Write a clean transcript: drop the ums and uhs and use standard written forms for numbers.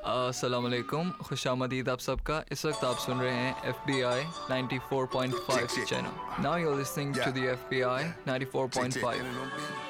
अस्सलाम वालेकुम, खुशामदीद आप सबका। इस वक्त आप सुन रहे हैं FBI 94.5 channel. Now you are listening to the FBI 94.5।